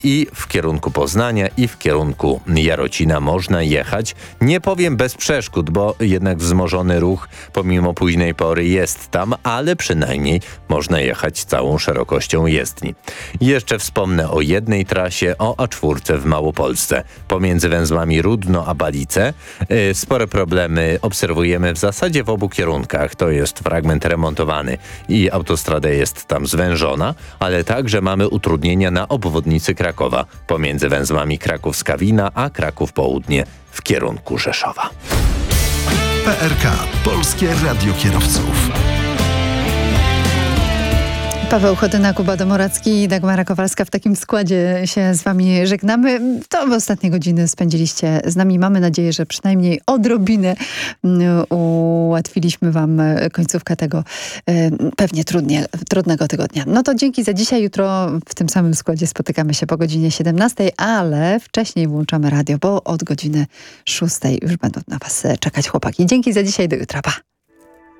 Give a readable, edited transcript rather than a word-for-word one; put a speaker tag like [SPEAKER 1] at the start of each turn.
[SPEAKER 1] i w kierunku Poznania, i w kierunku Jarocina można jechać. Nie powiem bez przeszkód, bo jednak wzmożony ruch pomimo późnej pory jest tam, ale przynajmniej można jechać całą szerokością jezdni. Jeszcze wspomnę o jednej trasie, o A4 w Małopolsce. Pomiędzy węzłami Rudno a Balice spore problemy obserwujemy w zasadzie w obu kierunkach. To jest fragment remontowany i autostrada jest tam zwężona, ale także mamy utrudnienia na obwodnicy Krakowa pomiędzy węzłami Kraków-Skawina a Kraków-Południe w kierunku Rzeszowa.
[SPEAKER 2] PRK – Polskie Radio Kierowców.
[SPEAKER 3] Paweł Chodyna, Kuba Domoracki i Dagmara Kowalska. W takim składzie się z wami żegnamy. To w ostatnie godziny spędziliście z nami. Mamy nadzieję, że przynajmniej odrobinę ułatwiliśmy wam końcówkę tego pewnie trudnego tygodnia. No to dzięki za dzisiaj. Jutro w tym samym składzie spotykamy się po godzinie 17, ale wcześniej włączamy radio, bo od godziny 6 już będą na was czekać chłopaki. Dzięki za dzisiaj. Do jutra. Pa!